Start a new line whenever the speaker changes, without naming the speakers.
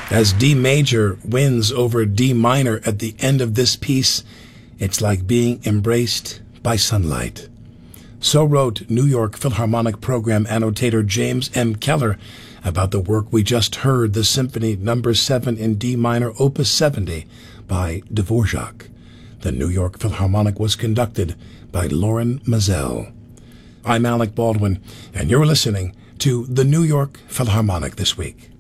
As D major wins over D minor at the end of this piece, it's like being embraced by sunlight. So wrote New York Philharmonic Program annotator James M. Keller about the work we just heard, the Symphony No. 7 in D minor, Opus 70 by Dvorak. The New York Philharmonic was conducted by Loren Maazel. I'm Alec Baldwin, and you're listening to the New York Philharmonic This Week.